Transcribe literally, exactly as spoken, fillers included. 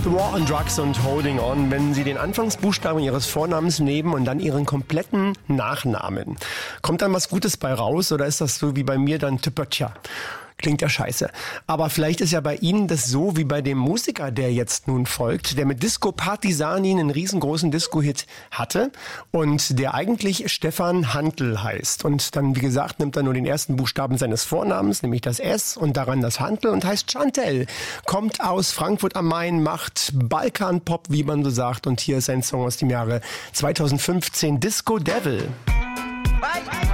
The War on Drugs und Holding On, wenn Sie den Anfangsbuchstaben Ihres Vornamens nehmen und dann Ihren kompletten Nachnamen. Kommt dann was Gutes bei raus oder ist das so wie bei mir dann Tüppertja? Klingt ja scheiße. Aber vielleicht ist ja bei Ihnen das so wie bei dem Musiker, der jetzt nun folgt, der mit Disco Partisani einen riesengroßen Disco-Hit hatte und der eigentlich Stefan Hantl heißt. Und dann, wie gesagt, nimmt er nur den ersten Buchstaben seines Vornamens, nämlich das S und daran das Hantl und heißt Chantel. Kommt aus Frankfurt am Main, macht Balkan-Pop, wie man so sagt. Und hier ist ein Song aus dem Jahre zweitausendfünfzehn, Disco Devil. Bye, bye.